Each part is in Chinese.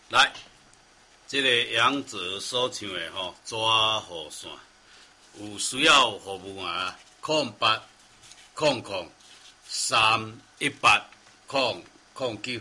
来，这个杨泽所唱的吼纸雨伞，有需要服务啊？0800-318-009。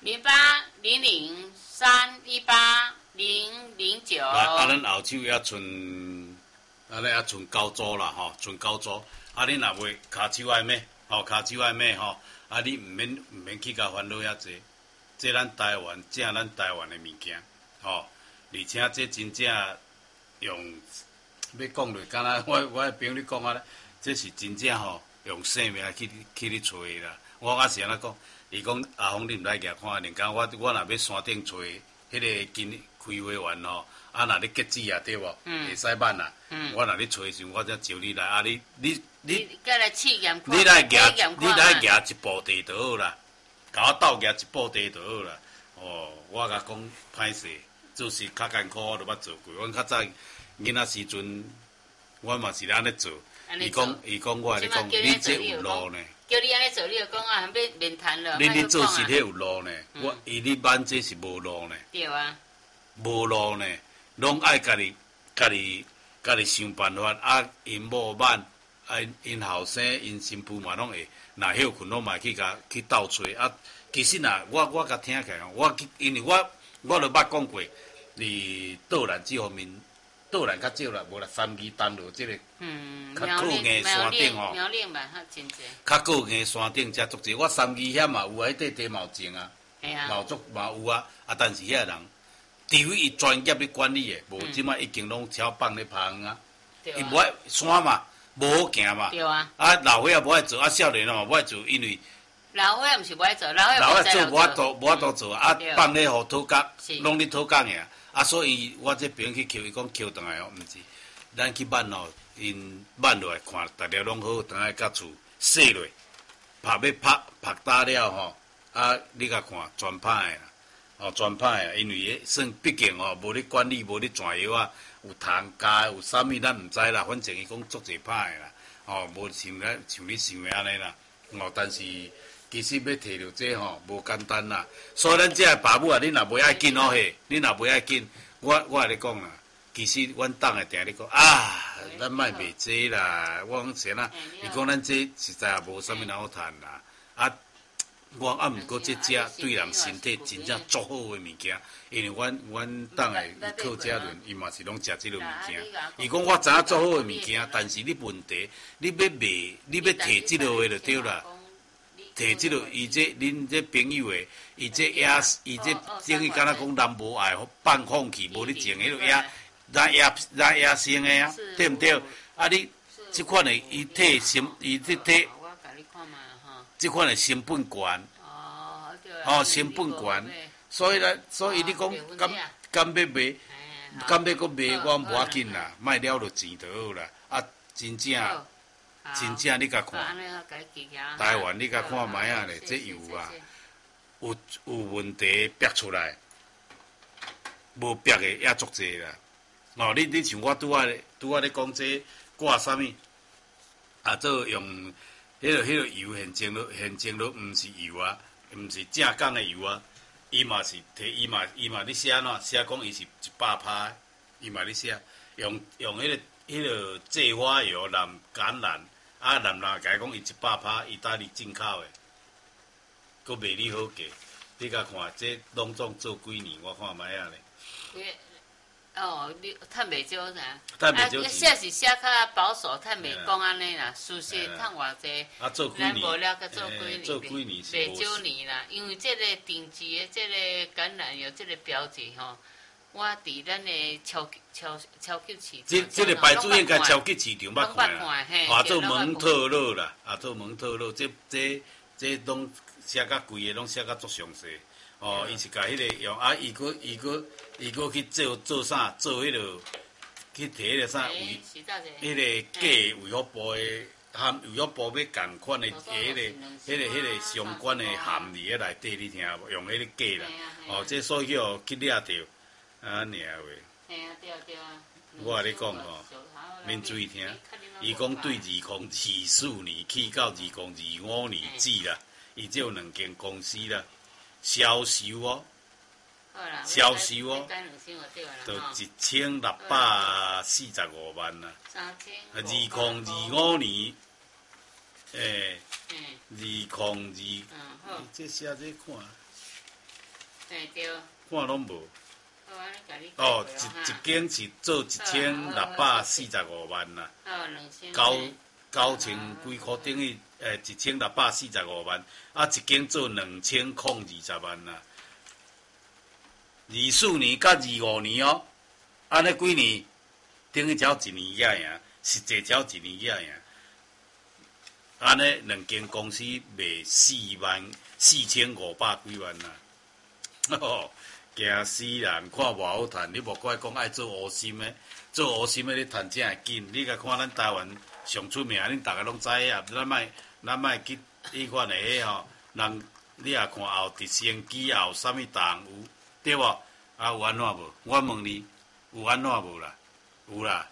0800-318-009。 来，咱后手也剩9组啦吼，剩9组。你若袂骹手爱买，骹手爱买吼，你毋免去甲烦恼遐济。这咱台湾正咱台湾的物件，而且这真正用要讲落，敢若我的朋友讲啊，这是真正用生命去咧找的啦。我是安怎讲？伊讲阿峰，你毋来举看，人讲我若要山顶找迄个开花园若咧结籽啊，对无？会使挽啊。我若咧找的时候，我才招你来。你再来试验看， 你来举一部地就好啦。甲我斗举一部地就好啦。我甲讲歹势，就是较艰苦，我都捌做过。阮较早囡仔时阵，我嘛是安尼做。伊讲，我咧讲，你这有路呢。 叫你安尼做，你就讲啊，要面谈了。 你做事迄有路呢，你挽这是无路呢。 对啊。 无路呢，拢爱家己想办法。因某挽，因后生，因新妇嘛拢会，若休困拢嘛去斗找。其实我甲听起来，因为我都捌讲过，伫倒篮这方面，倒篮较少啦，无啦三义单路这个。较高硬山顶苗岭嘛，较真济。 较高硬山顶才足济，我三义遐嘛有啊，迄地嘛有种啊，嘛有啊，但是遐人，除非伊专业咧管理的，无即摆已经拢超放咧芳啊。伊无爱山嘛，无好行嘛。 对啊。 老岁仔无爱做，少年嘛无爱做，因为。 老岁仔毋是无爱做，老岁做无法度做放咧互土角，拢咧土角尔。所以我这边去求伊讲求倒来毋是，咱去挽因挽落来看，大家拢好，倒来甲厝洗落，拍打了你甲看全歹啦，全歹因为算毕竟无咧管理，无咧转药啊，有虫加有啥物咱毋知啦，反正伊讲足济歹啦，无像你想的安尼啦，但是。其实要摕到这无简单啦，所以咱这个爸母你若袂爱紧你若袂爱紧，我会咧讲啦。其实阮党会定咧讲咱莫卖这啦。我讲啥啦？伊讲咱这实在也无啥物好趁啦。我毋过这对人身体真正足好的物件，因为阮党的靠家人，伊嘛是拢食这个物件。伊讲我知影足好的物件，但是你问题，你要卖，你要摕这个话就对啦。摕即落，恁这朋友诶，伊这等于敢若讲人无爱放弃，无咧种迄落野生诶啊，对毋对？你即款诶，伊即款诶成本悬，成本悬，所以你讲敢要卖，敢要搁卖，我无要紧啦，卖了就钱就好啦。真正你甲看，台湾你甲看卖啊咧，这油啊有问题逼出来，无逼的也足济啦。你像我拄仔咧讲这挂啥物做用迄个油现前都毋是油啊，毋是正港的油啊，伊嘛是伊嘛咧写安怎写讲伊是100%的，伊嘛咧写用迄个芥花油染橄榄。男甲伊讲伊100%意大利进口的，佫卖你好价。你甲看，这拢总做几年？我看卖啊咧。 你趁袂少啥？ 趁袂少钱。 写是写较保守，趁袂讲安尼啦。事实趁偌济。 做几年？ 咱无了，佮做几年？ 做几年是袂少年啦，因为这个定期的这个橄榄油这个标志我伫咱的超级市场， 这个牌子应该超级市场捌看啦。做蒙特勒啦，做蒙特勒，这拢写较贵的，拢写较足详细。伊是甲迄个用伊佫去做啥？做迄落去摕迄个啥维，迄个假卫福部的含卫福部要共款的迄个相关的含伫迄内底，你听无？用迄个假啦。这所以叫去掠着。尔话，我咧讲恁注意听。伊讲对2024年起到2025年止啦，伊这有2间公司啦，销售销售哦，就1645万啦。2025年，2020，这写这看， 对。 看拢无。哦，一间是做1645万啦。9000几块等于1645万，啊，一间做2020万啦。24年甲25年哦，安尼几年，等于只1年遐尔，实际只1年遐尔。安尼两间公司卖44500几万啦。哦，惊死人，看无好趁。你无怪讲爱做乌心的，做乌心的你趁正会紧。你甲看咱台湾上出名，恁逐个拢知影。咱莫去迄款的迄吼，人你也看后直升机后啥物档有对无？啊有安怎无？我问你有安怎无啦？有啦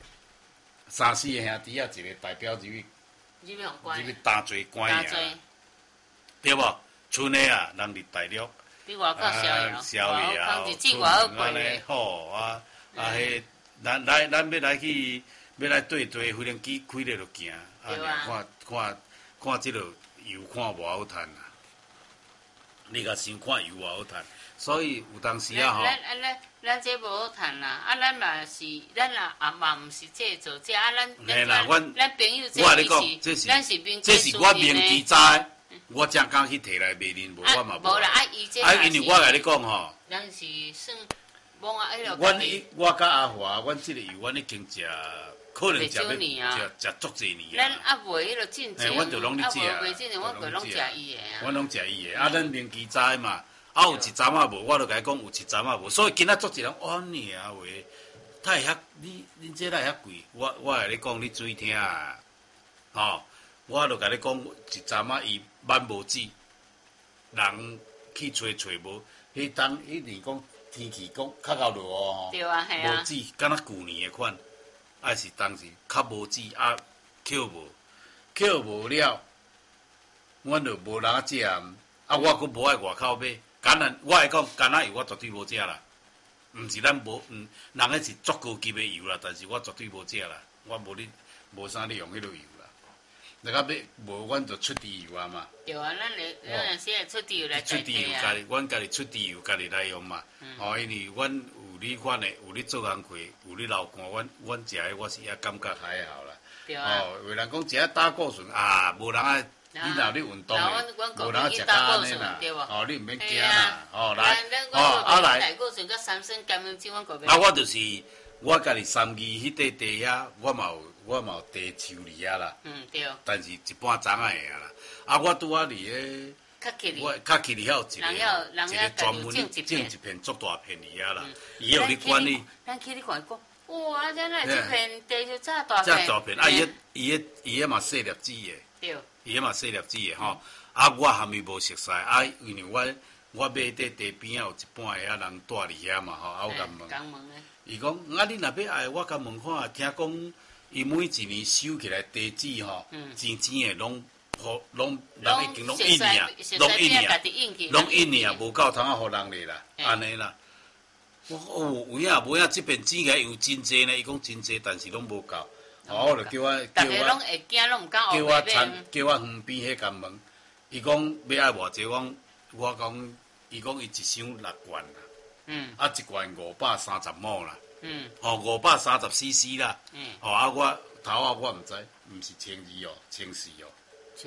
，3、4个兄弟啊，一个代表入去担罪关尔，对无？剩的啊，人伫大陆。 比外国逍遥， 日子外好过咧。好啊，迄咱要来去，要来对飞机开咧就行，看即个油看无好趁啊！你甲想看油无好趁，所以有当时啊吼。 咱这无好趁啦，啊，咱嘛是，咱嘛毋是这做这，啊，咱朋友这是，咱是名这是我明知在。我正刚去摕来卖恁，无我嘛无。 无啦，伊这因为我甲你讲吼， 咱是算摸啊， 我甲阿华，阮即个油，阮已经食，可能食足侪年啊。咱啊卖迄落进前， 阮就拢咧食， 卖进前我个拢食伊的啊。 阮拢食伊的，啊，咱明知在嘛，啊有一站啊无，我就甲伊讲有一站啊无，所以今仔足一人哇你啊喂，他会遐恁这来遐贵，我甲你讲你注意听啊，吼。我就甲你讲，一站啊，伊万无止，人去找无。迄年讲天气讲较够热哦， 对啊，系啊， 无止，敢若旧年的款，还是当时较无止啊，扣无了，阮就无人食啊，我佫无爱外口买，我会讲橄榄油我绝对无食啦，毋是咱无人迄是足高级的油啦，但是我绝对无食啦，我无啥咧用迄落油。那个要无，阮就出猪油啊嘛。 对啊，咱时来出猪油来代替啊。 出猪油，阮家己出猪油，家己来用嘛。哦，因为阮有你款的，有你做工课，有你流汗，阮食的我是也感觉还好啦。 对啊。 哦，有人讲食胆固醇啊，无人爱，你若你运动的，无人食甲安尼啦。哦，你毋免惊啦。哦，来，来。 胆固醇甲三酸甘油酯， 我就是我家己3期迄块地遐，我嘛有地树梨啊啦， 对。 但是一半丛仔的啦，啊，我拄啊伫我较起哩遐有一个专门种一片足大片梨啊啦，伊有咧管理。 咱去你看讲，哇，咱那一片地就遮大片。 遮大片，啊，伊个嘛细粒子的， 对。 伊个嘛细粒子的吼，啊，我还没无熟悉，啊，因为我买地边仔有一半个人住伫遐嘛吼，啊，我甲问。伊讲，啊，你若要爱，我甲问看，听讲伊每一年收起来地址吼，钱的拢人已经拢印啊，拢印啊，无够通啊，互人咧啦，安尼啦。我有影无影，这边钱起来有真济呢，伊讲真济，但是拢无够。我就叫我大家拢会惊，拢毋敢叫我远边迄间问，伊讲要爱偌济，我讲，伊讲伊一箱6罐啦。啊，一罐530毫啦，530cc 啦，啊，我头啊，我毋知，毋是1200哦，1000哦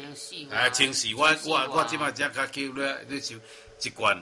，1000，我即摆只较叫你收一罐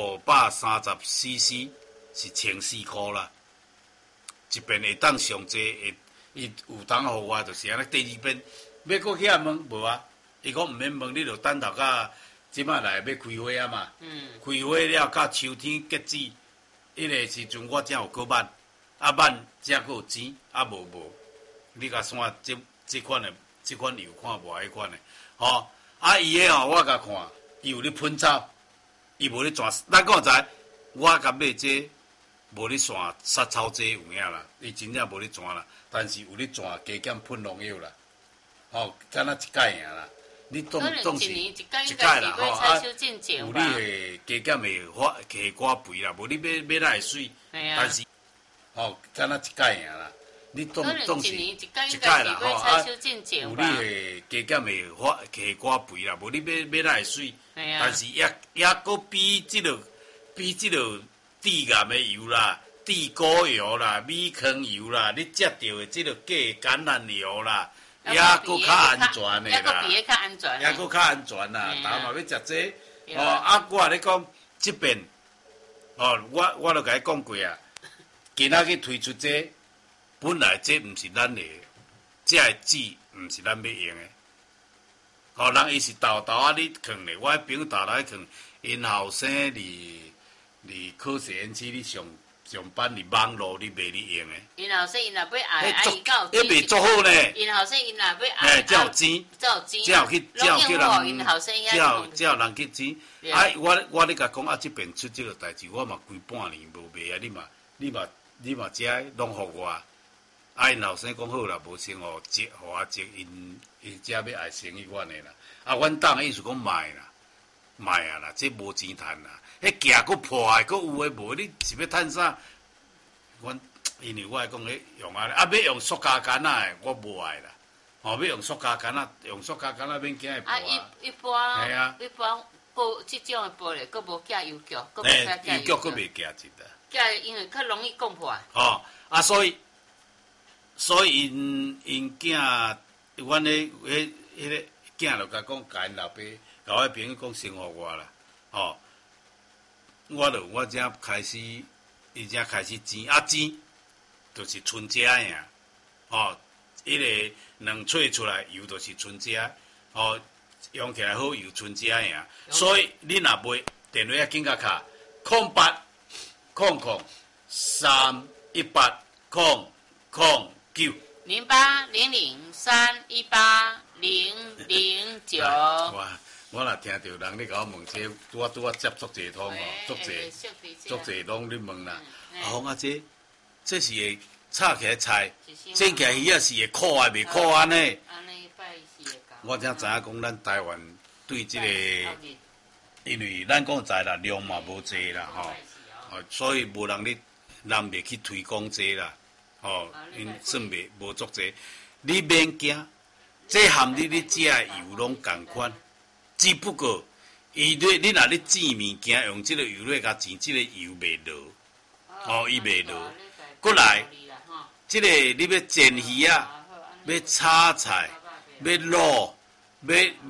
530cc 是1400块啦，一遍会当上济，伊有当互我就是安尼，第二遍要搁去遐问无啊？伊讲毋免问，你著等到甲即摆来要开会啊嘛，开会了，甲秋天结籽。迄个时阵我才有搁挽，啊挽才搁有钱，啊无，你甲算这款油看无迄款的，吼，啊伊个吼我甲看，伊有咧喷草，伊无咧转，咱讲知，我甲买这无咧散杀草剂有影啦，伊真正无咧转啦，但是有咧转加减喷农药啦，吼，敢若一盖尔啦， 你总是一届啦吼，啊， 有你会加减会下瓜肥啦，无你要来水，但是吼，敢若一届尔啦，你总是一届啦吼，啊，有你会加减会下瓜肥啦，无你要来水，但是也搁比即个致癌的油啦、地沟油啦、米糠油啦，你食到的即个假橄榄油啦。也搁较安全的啦，也搁较安全啦。大家嘛要食这，啊，我咧讲即边，我著甲你讲过啊，今仔去推出这，本来这毋是咱的，这的籽毋是咱要用的，人伊是豆啊，你藏咧，我朋友豆咧藏，因后生伫科学园区咧上班伫网络你卖你用的， 因后生因若要爱，伊袂做好呢。 因后生因若要爱， 才有钱，才有去人， 因后生才有人去钱。啊，我咧甲讲啊，即边出即个代志，我嘛规半年无卖啊，你嘛遮拢互我。啊，因后生讲好啦，无先互我接，因遮要爱生意阮的啦。啊，阮当的意思讲卖啊啦，这无钱趁啦。迄价佫破的，佫有诶无？你是要趁啥？因为我来讲，迄用啊，要用塑胶杆仔的，我无爱啦。要用塑胶杆仔，免惊会破啊。 一般布即种诶玻璃，佫无加油脚， 油脚佫袂加一的。 加因为较容易讲破。 所以因囝，阮迄个囝就甲讲，甲因老爸，甲我朋友讲生活我啦，我才开始，伊才开始煎煎，就是春遮呀，迄个两撮出来油就是春遮，用起来好油春遮呀。所以你若买电话紧甲卡0800318009。 0800318009。 我若听到人咧甲我问这，我接足侪通足侪拢咧问啦。讲啊，这是会炒起来菜，煎起来鱼也是会苦啊，袂苦安尼。我才知影讲，咱台湾对这个，因为咱讲知啦，量嘛无济啦，所以无人袂去推广这啦，因算无足济。你免惊，这含你咧食的油拢共款。只不过，你若咧煎物件，用这个油咧甲煎，这个油袂落，伊袂落。过来，这个你要煎鱼啊，要炒菜，要卤，要